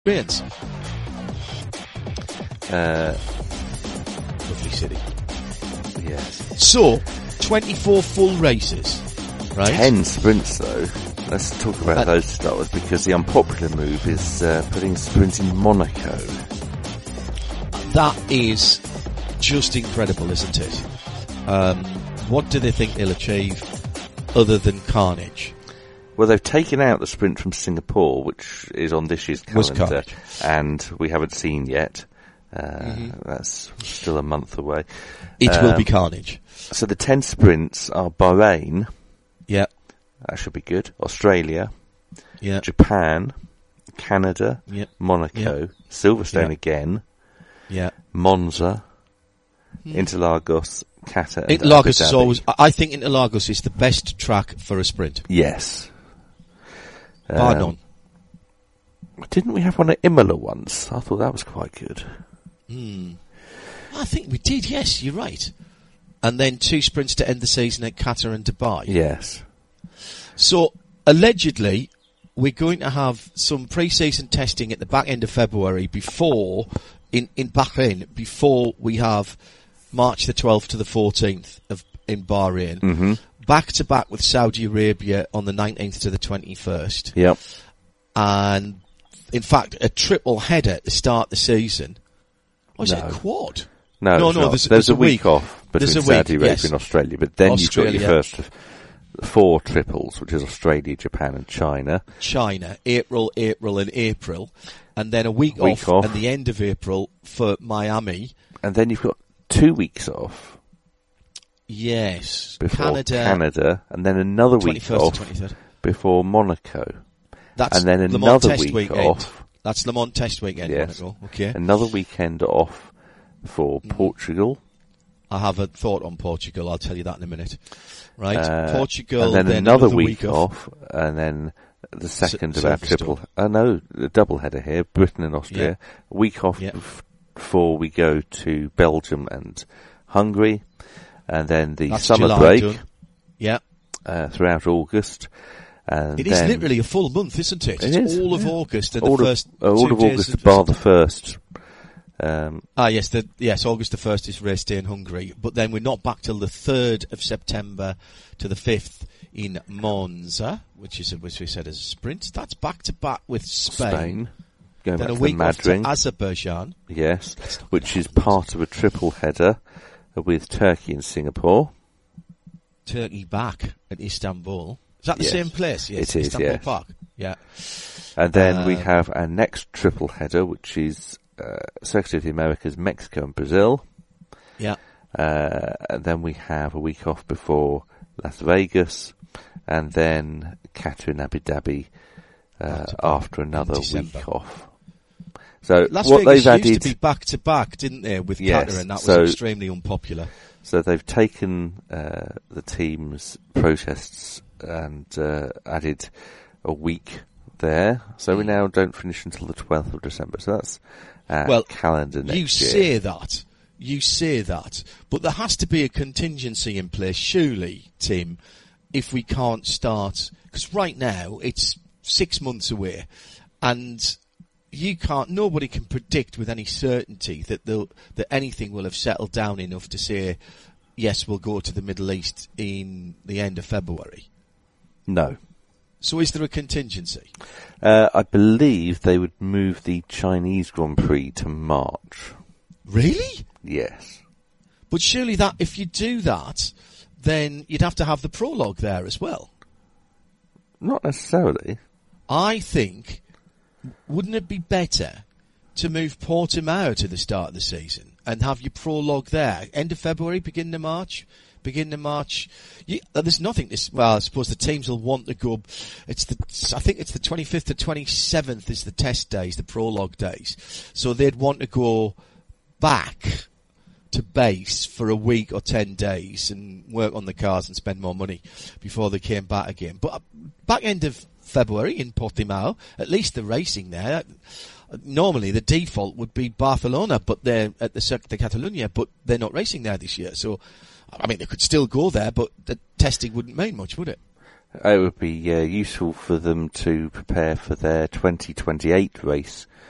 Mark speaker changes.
Speaker 1: experience. Lovely city.
Speaker 2: Yes.
Speaker 1: So, 24 full races, right?
Speaker 2: 10 sprints though. Let's talk about those to start with, because the unpopular move is putting sprints in Monaco.
Speaker 1: That is just incredible, isn't it? What do they think they'll achieve other than carnage?
Speaker 2: Well, they've taken out the sprint from Singapore, which is on this year's calendar, and we haven't seen yet. That's still a month away.
Speaker 1: It will be carnage.
Speaker 2: So the 10 sprints are Bahrain.
Speaker 1: Yeah.
Speaker 2: That should be good. Australia.
Speaker 1: Yeah.
Speaker 2: Japan. Canada.
Speaker 1: Yeah.
Speaker 2: Monaco. Silverstone again.
Speaker 1: Yeah.
Speaker 2: Monza. Interlagos. Qatar. And
Speaker 1: Interlagos
Speaker 2: Abu
Speaker 1: is
Speaker 2: Dhabi.
Speaker 1: always, I think Interlagos is the best track for a sprint.
Speaker 2: Yes.
Speaker 1: Bar none.
Speaker 2: Didn't we have one at Imola once? I thought that was quite good.
Speaker 1: I think we did, yes, you're right. And then 2 sprints to end the season at Qatar and Dubai.
Speaker 2: Yes.
Speaker 1: So, allegedly, we're going to have some pre-season testing at the back end of February before, in Bahrain, before we have March the 12th to the 14th in Bahrain.
Speaker 2: Mm-hmm.
Speaker 1: Back to back with Saudi Arabia on the 19th to the 21st.
Speaker 2: Yep.
Speaker 1: And, in fact, a triple header to start the season. Or is it a quad?
Speaker 2: No,
Speaker 1: No,
Speaker 2: there's a week off between Saudi Arabia and Australia, but then you've got your first 4 triples, which is Australia, Japan and China.
Speaker 1: April, and April. And then a week off and the end of April for Miami.
Speaker 2: And then you've got 2 weeks off.
Speaker 1: Yes.
Speaker 2: Before Canada, and then another week off before Monaco.
Speaker 1: That's
Speaker 2: and then another week off.
Speaker 1: That's Le Mans Test weekend,
Speaker 2: yes.
Speaker 1: Monaco. Okay.
Speaker 2: Another weekend off for Portugal.
Speaker 1: I have a thought on Portugal, I'll tell you that in a minute. Right, Portugal,
Speaker 2: and then another week off, and then the second of our triple, the double header here, Britain and Austria. A week off before we go to Belgium and Hungary, and then the summer
Speaker 1: July
Speaker 2: break. Throughout August. And
Speaker 1: it is literally a full month, isn't it? It's all of August and
Speaker 2: all
Speaker 1: of
Speaker 2: August bar the 1st.
Speaker 1: Yes, August the 1st is race day in Hungary, but then we're not back till the 3rd of September to the 5th in Monza, which we said is a sprint. That's back to back with Spain.
Speaker 2: Going
Speaker 1: then
Speaker 2: back
Speaker 1: a
Speaker 2: to
Speaker 1: week
Speaker 2: the
Speaker 1: off to
Speaker 2: Madrid.
Speaker 1: Azerbaijan.
Speaker 2: Yes, which is part of a triple header with Turkey and Singapore.
Speaker 1: Turkey back at Istanbul. Is that the same place? Yes,
Speaker 2: it is.
Speaker 1: Istanbul Park. Yeah.
Speaker 2: And then we have our next triple header, which is Circuit of the Americas, Mexico and Brazil.
Speaker 1: Yeah.
Speaker 2: And then we have a week off before Las Vegas, and then Qatar and Abu Dhabi after another week off. So
Speaker 1: Las
Speaker 2: what
Speaker 1: Vegas
Speaker 2: they've added
Speaker 1: used to be back to back, didn't they, with Qatar, and that was extremely unpopular.
Speaker 2: So they've taken the team's protests and added a week there. So we now don't finish until the 12th of December. So that's calendar next year.
Speaker 1: You say that, but there has to be a contingency in place, surely, Tim, if we can't start, because right now it's 6 months away, and nobody can predict with any certainty that anything will have settled down enough to say, yes, we'll go to the Middle East in the end of February.
Speaker 2: No.
Speaker 1: So is there a contingency?
Speaker 2: I believe they would move the Chinese Grand Prix to March.
Speaker 1: Really?
Speaker 2: Yes.
Speaker 1: But surely if you do that, then you'd have to have the prologue there as well.
Speaker 2: Not necessarily.
Speaker 1: I think, wouldn't it be better to move Portimao to the start of the season and have your prologue there? End of February, beginning of March? There's nothing I suppose the teams will want to go. I think it's the 25th to 27th is the test days, the prologue days. So they'd want to go back to base for a week or 10 days and work on the cars and spend more money before they came back again. But back end of February in Portimao, at least the racing there. Normally the default would be Barcelona, but they're at the Circuit de Catalunya, but they're not racing there this year. So, I mean, they could still go there, but the testing wouldn't mean much, would it?
Speaker 2: It would be useful for them to prepare for their 2028 race,